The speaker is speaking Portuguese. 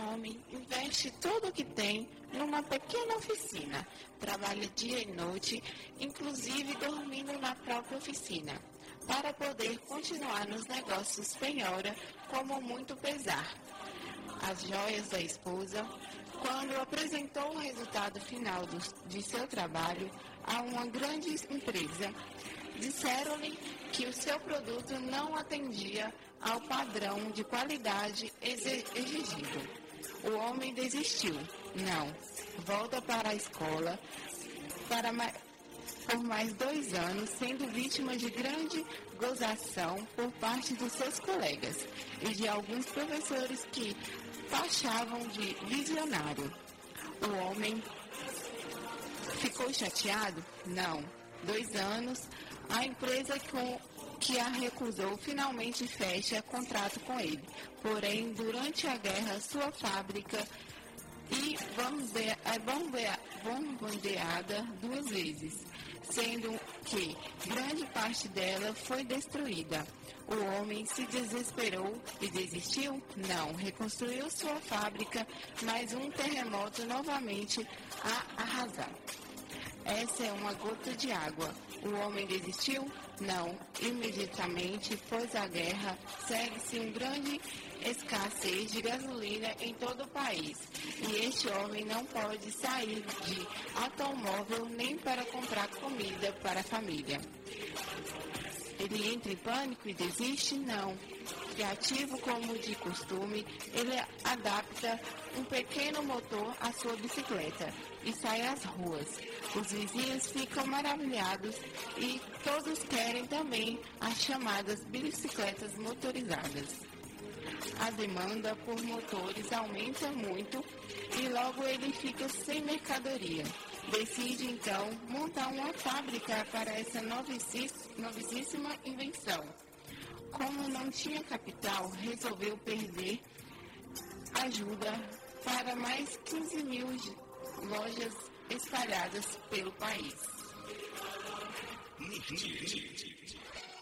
homem investe tudo o que tem numa pequena oficina. Trabalha dia e noite, inclusive dormindo na própria oficina, para poder continuar nos negócios penhora como muito pesar. As joias da esposa, quando apresentou o resultado final de seu trabalho a uma grande empresa, disseram-lhe que o seu produto não atendia ao padrão de qualidade exigido. O homem desistiu. Não, volta para a escola por mais 2 anos, sendo vítima de grande gozação por parte dos seus colegas e de alguns professores que taxavam de visionário. O homem ficou chateado? Não. 2 anos, a empresa que a recusou finalmente fecha contrato com ele. Porém, durante a guerra, sua fábrica bombardeada 2 vezes, sendo que grande parte dela foi destruída. O homem se desesperou e desistiu? Não, reconstruiu sua fábrica, mas um terremoto novamente a arrasou. Essa é uma gota de água. O homem desistiu? Não, imediatamente, pois a guerra segue-se um grande escassez de gasolina em todo o país. E este homem não pode sair de automóvel nem para comprar comida para a família. Ele entra em pânico e desiste? Não. Criativo como de costume, ele adapta um pequeno motor à sua bicicleta e sai às ruas. Os vizinhos ficam maravilhados e todos querem também as chamadas bicicletas motorizadas. A demanda por motores aumenta muito e logo ele fica sem mercadoria. Decide então montar uma fábrica para essa novíssima invenção. Como não tinha capital, resolveu pedir ajuda para mais 15.000 lojas espalhadas pelo país.